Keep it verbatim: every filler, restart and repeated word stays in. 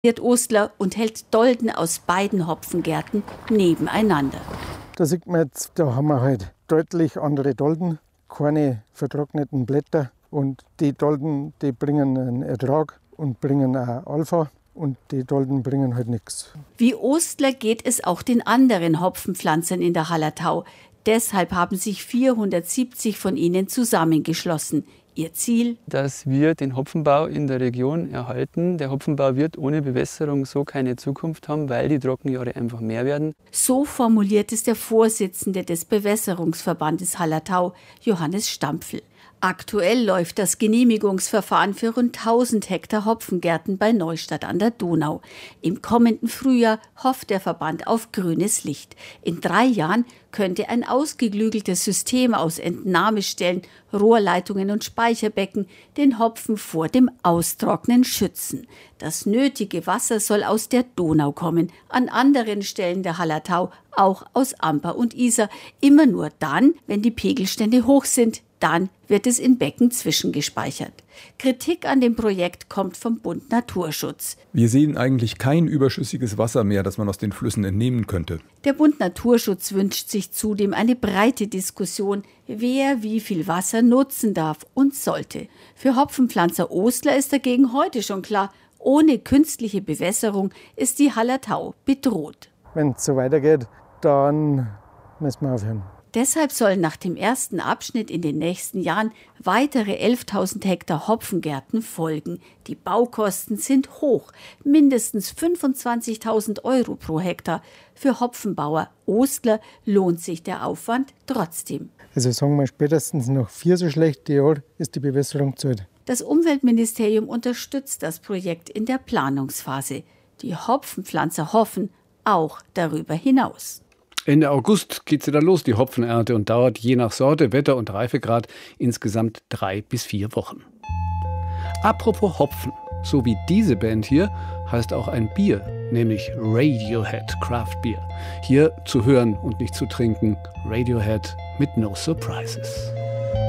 Ostler und hält Dolden aus beiden Hopfengärten nebeneinander. Da sieht man jetzt, da haben wir halt deutlich andere Dolden, keine vertrockneten Blätter. Und die Dolden, die bringen einen Ertrag und bringen auch Alpha. Und die Dolden bringen halt nichts. Wie Ostler geht es auch den anderen Hopfenpflanzern in der Hallertau. Deshalb haben sich vierhundertsiebzig von ihnen zusammengeschlossen. Ihr Ziel? Dass wir den Hopfenbau in der Region erhalten. Der Hopfenbau wird ohne Bewässerung so keine Zukunft haben, weil die Trockenjahre einfach mehr werden. So formuliert es der Vorsitzende des Bewässerungsverbandes Hallertau, Johannes Stampfl. Aktuell läuft das Genehmigungsverfahren für rund tausend Hektar Hopfengärten bei Neustadt an der Donau. Im kommenden Frühjahr hofft der Verband auf grünes Licht. In drei Jahren könnte ein ausgeklügeltes System aus Entnahmestellen, Rohrleitungen und Speicherbecken den Hopfen vor dem Austrocknen schützen. Das nötige Wasser soll aus der Donau kommen, an anderen Stellen der Hallertau auch aus Amper und Isar. Immer nur dann, wenn die Pegelstände hoch sind. Dann wird es in Becken zwischengespeichert. Kritik an dem Projekt kommt vom Bund Naturschutz. Wir sehen eigentlich kein überschüssiges Wasser mehr, das man aus den Flüssen entnehmen könnte. Der Bund Naturschutz wünscht sich zudem eine breite Diskussion, wer wie viel Wasser nutzen darf und sollte. Für Hopfenpflanzer Ostler ist dagegen heute schon klar, ohne künstliche Bewässerung ist die Hallertau bedroht. Wenn es so weitergeht, dann müssen wir aufhören. Deshalb sollen nach dem ersten Abschnitt in den nächsten Jahren weitere elftausend Hektar Hopfengärten folgen. Die Baukosten sind hoch, mindestens fünfundzwanzigtausend Euro pro Hektar. Für Hopfenbauer Ostler lohnt sich der Aufwand trotzdem. Also sagen wir spätestens nach vier so schlechte Jahren ist die Bewässerung zahlt. Das Umweltministerium unterstützt das Projekt in der Planungsphase. Die Hopfenpflanzer hoffen auch darüber hinaus. Ende August geht sie dann los, die Hopfenernte, und dauert je nach Sorte, Wetter und Reifegrad insgesamt drei bis vier Wochen. Apropos Hopfen, so wie diese Band hier heißt auch ein Bier, nämlich Radiohead Craft Beer. Hier zu hören und nicht zu trinken, Radiohead mit No Surprises.